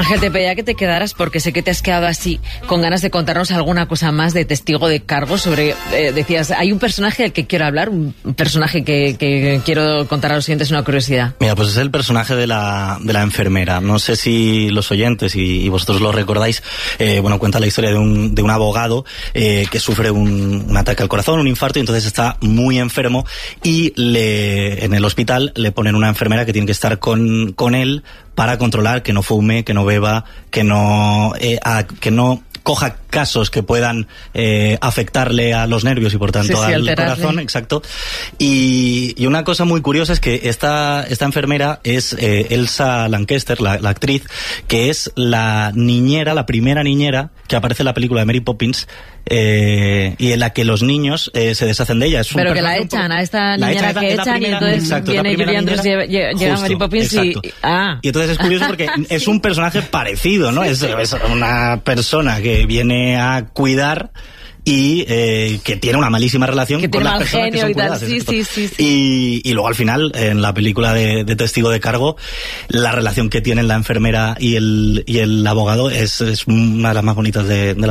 Ángel, te pedía que te quedaras porque sé que te has quedado así con ganas de contarnos alguna cosa más de testigo de cargo sobre, decías, hay un personaje del que quiero hablar, un personaje que quiero contar a los oyentes, una curiosidad. Mira, pues es el personaje de la enfermera. No sé si los oyentes y vosotros lo recordáis. Bueno, cuenta la historia de un abogado que sufre un ataque al corazón, un infarto, y entonces está muy enfermo y en el hospital le ponen una enfermera que tiene que estar con él para controlar que no fume, que no beba, que no coja casos que puedan afectarle a los nervios y por tanto al corazón, exacto. Y una cosa muy curiosa es que esta enfermera es Elsa Lanchester, la actriz, que es la primera niñera que aparece en la película de Mary Poppins, y en la que los niños se deshacen de ella. Pero que la echan, a esta niñera que echan, y entonces exacto, viene Julie Andrews, llega Mary Poppins y entonces es curioso porque es un personaje parecido, ¿no? Es una persona que viene a cuidar y que tiene una malísima relación con las personas que son cuidadas. Sí. Y luego al final, en la película de Testigo de Cargo, la relación que tienen la enfermera y el abogado es una de las más bonitas de la